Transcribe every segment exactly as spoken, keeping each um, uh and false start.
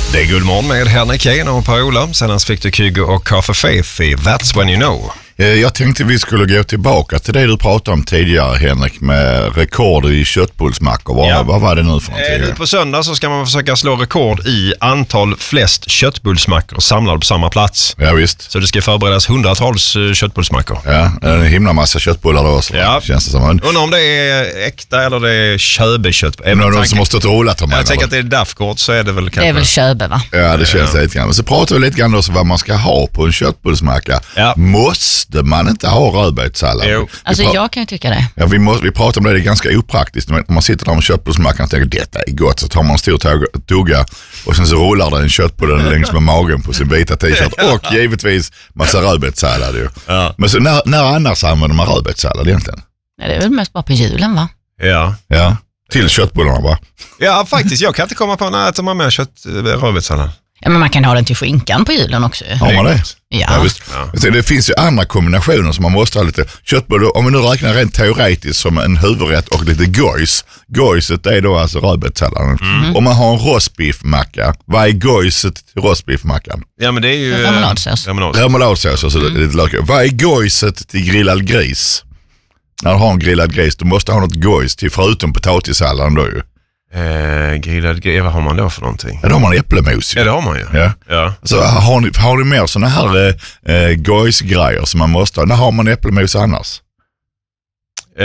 Det är Guldmorgon med Henrik Kane och Per-Ola. Senast fick du Kygo och Kaffe Faith i That's When You Know. Jag tänkte vi skulle gå tillbaka till det du pratade om tidigare, Henrik, med rekord i köttbullsmackor. Vad, ja. vad var det nu för någonting? Eh, på söndag så ska man försöka slå rekord i antal flest köttbullsmackor samlade på samma plats. Ja, visst. Så det ska förberedas hundratals köttbullsmackor. Ja, en himla massa köttbullar då också. Ja. Känns det som. Undrar om det är äkta eller det är köbekött. Är det någon som måste rulla till mig? Jag tänker att det är Dafgård, så är det väl kanske. Det är väl köbe, va? Ja, det känns ja. lite grann. Men så pratar vi lite grann också vad man ska ha på en köttbullsmacka. Ja. Måste man inte ha rödbetssallad? Jo. Alltså pra- jag kan ju tycka det. Ja, vi, måste, vi pratar om det, det är ganska opraktiskt. När man sitter där med köttbullsmackan och tänker detta är gott, så tar man en stor tugga och sen så rullar det en köttbulle längs med magen på sin vita t-shirt och givetvis massa rödbetssallad ju. Ja. Men så när, när annars använder man rödbetssallad egentligen? Ja, det är väl mest bara på julen, va? Ja. Ja. Till köttbullarna, va? Ja, faktiskt. Jag kan inte komma på när jag äter med kött, rödbetssallad. Ja, men man kan ha den till skinkan på julen också. Har man det? Ja. Ja, visst. Ja. Det finns ju andra kombinationer som man måste ha lite. Köttbullar, om vi nu räknar rent teoretiskt som en huvudrätt och lite gojs. Gojset är då alltså rödbetssalladen. Mm. Om man har en rostbiffmacka, vad är gojset till rostbiffmackan? Ja, men det är ju remouladsås. Remouladsås och så mm. lite lök. Vad är gojset till grillad gris? När du har en grillad gris, du måste ha något gojs till förutom potatissalladen då ju. Eh, grillad grej, vad har man då för någonting? Ja, då har man äpplemos ju. Ja, det har man ju. Ja. Ja. Så har ni, har ni mer såna här eh, gojsgrejer som man måste ha? När har man äpplemos annars? Eh,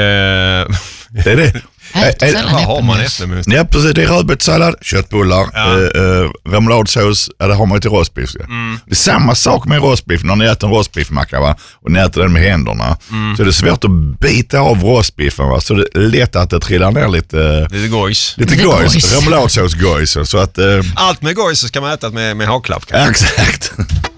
det är det. Vad har man äpplemos? Ja, precis. Det är rödbetssallad, köttbullar, ja. eh, eh, remouladsås, ja, det har man ju till rostbiff. Ja. Mm. Det är samma sak med rostbiff. När ni äter en rostbiffmacka, va, och ni äter den med händerna, mm. så är det svårt att bita av rostbiffen, va, så det är lätt att det trillar ner lite lite gojs. Lite gojs, remouladsås gojs. Så att, eh, allt med gojs så ska man äta med, med haklapp. Ja, exakt.